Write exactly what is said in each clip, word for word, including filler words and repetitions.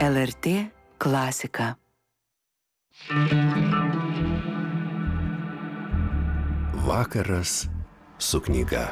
L R T klasika. Vakaras su knyga.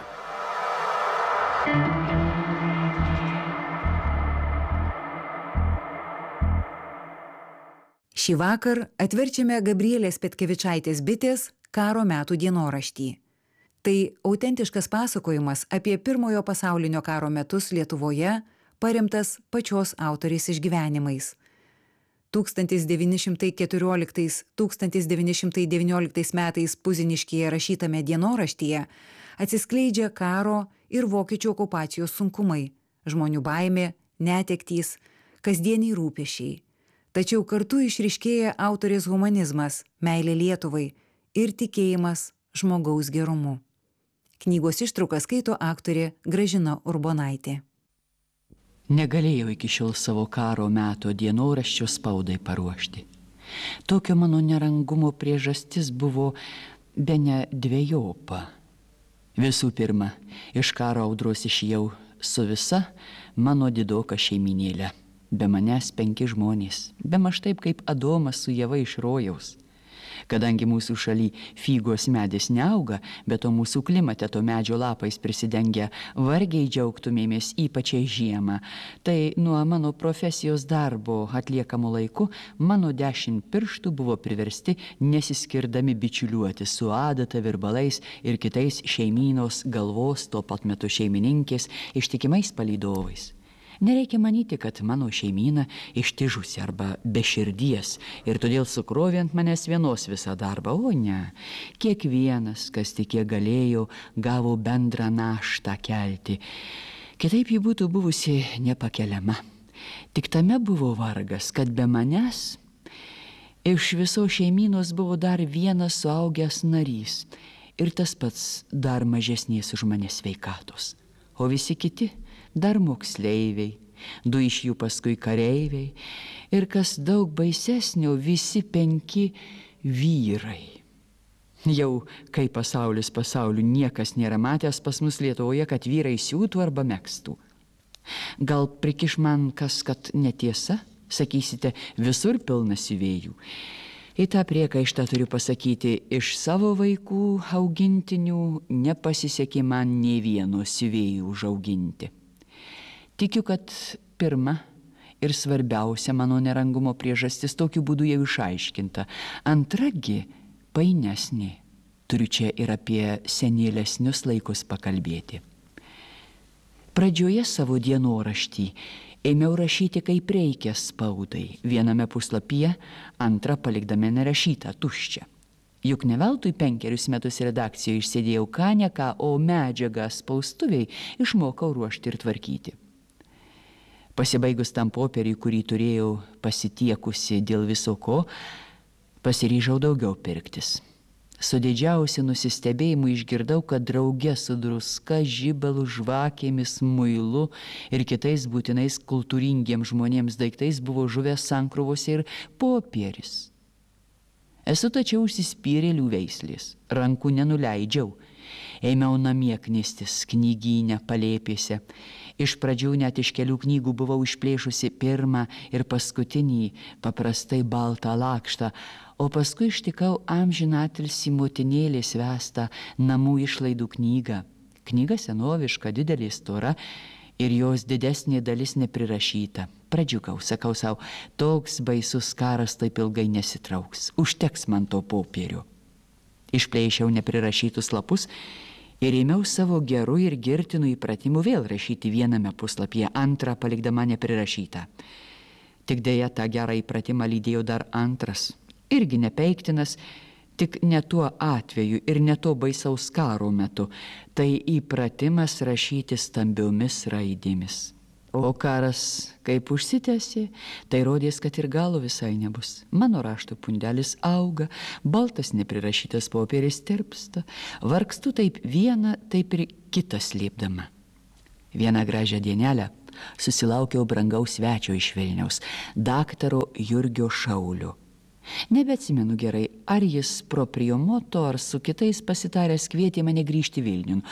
Šį vakar atverčiame Gabrielės Petkevičaitės Bitės karo metų dienoraštį. Tai autentiškas pasakojimas apie pirmojo pasaulinio karo metus Lietuvoje, paremtas pačios autorės išgyvenimais. tūkstantis devyni šimtai keturioliktais - tūkstantis devyni šimtai devynioliktais metais Puziniškyje rašytame dienoraštyje atsiskleidžia karo ir vokiečių okupacijos sunkumai, žmonių baimė, netektys, kasdieniai rūpesčiai. Tačiau kartu išryškėja autorės humanizmas, meilė Lietuvai ir tikėjimas žmogaus gerumu. Knygos ištrauką skaito aktorė Gražina Urbonaitė. Negalėjau iki šiol savo karo meto dienoraščio spaudai paruošti. Tokio mano nerangumo priežastis buvo bene dvejopa. Visų pirma, iš karo audros išėjau su visa mano didoka šeiminėlė. Be manęs penki žmonės, bemaž taip kaip Adomas su Ieva iš rojaus. Kadangi mūsų šaly fygos medis neauga, bet to mūsų klimate to medžio lapais prisidengia, vargiai džiaugtumėmės ypač žiemą. Tai nuo mano profesijos darbo atliekamo laiku mano dešimt pirštų buvo priversti nesiskirdami bičiuliuoti su adata, virbalais ir kitais šeimynos galvos tuo pat metu šeimininkės ištikimais palydovais. Nereikia manyti, kad mano šeimyna ištižusi arba be širdies ir todėl sukrovė ant manęs vienos visą darbą. O ne, kiekvienas, kas tik kiek galėjo, gavo bendrą naštą kelti. Kitaip ji būtų buvusi nepakeliama. Tik tame buvo vargas, kad be manęs iš viso šeimynos buvo dar vienas suaugęs narys ir tas pats dar mažesnės už mane sveikatos. O visi kiti dar moksleiviai, du iš jų paskui kareiviai ir kas daug baisesnio, visi penki vyrai. Jau kai pasaulis pasauliu niekas nėra matęs pas mus Lietuvoje, kad vyrai siūtų arba megstų. Gal prikiš man kas, kad netiesa, sakysite, visur pilna siuvėjų. Į tą priekaištą turiu pasakyti, iš savo vaikų augintinių nepasisekė man nė vieno siuvėjų užauginti. Tikiu, kad pirma ir svarbiausia mano nerangumo priežastis tokiu būdu jau išaiškinta. Antragi painesnė. Turiu čia ir apie senėlesnius laikus pakalbėti. Pradžioje savo dienoraštį ėmiau rašyti kaip reikia spaudai. Viename puslapyje, antrą palikdame nerašytą, tuščią. Juk ne veltui penkerius metus redakcijoje išsėdėjau ką ne ką, o medžiagą spaustuviai išmokau ruošti ir tvarkyti. Pasibaigus tam popieriui, kurį turėjau pasitiekusi dėl viso ko, pasiryžau daugiau pirktis. Su didžiausiu nusistebėjimu išgirdau, kad drauge su druska, žibalu, žvakėmis, muilu ir kitais būtinais kultūringiems žmonėms daiktais buvo žuvęs sankruvose ir popieris. Esu tačiau užsispyrėlių veislės, rankų nenuleidžiau. Ėmiau namie knistis knygyne palėpėse. Iš pradžių net iš kelių knygų buvau išplėšusi pirmą ir paskutinį paprastai baltą lakštą, o paskui ištikau amžinatilsį motinėlės vestą namų išlaidų knygą. Knyga senoviška, didelė stora ir jos didesnė dalis neprirašyta. Pradžiugau, sakau savo, toks baisus karas taip ilgai nesitrauks. Užteks man to popierio. Išplėšiau neprirašytus lapus ir ėmiau savo geru ir girtinu įpratimu vėl rašyti viename puslapyje, antrą palikdama neprirašytą. Tik dėja tą gerą įpratimą lydėjo dar antras, irgi nepeiktinas, tik ne tuo atveju ir ne to baisaus karo metu. Tai įpratimas rašyti stambiomis raidėmis. O karas kaip užsitęsė, tai rodės, kad ir galo visai nebus. Mano rašto pundelis auga, baltas neprirašytas popieris tirpsta, vargstu taip vieną, taip ir kitą slėpdama. Vieną gražią dienelę susilaukiau brangaus svečio iš Vilniaus, daktaro Jurgio Šaulio. Nebeatsimenu gerai, ar jis proprio moto, ar su kitais pasitaręs kvietė mane grįžti Vilniun.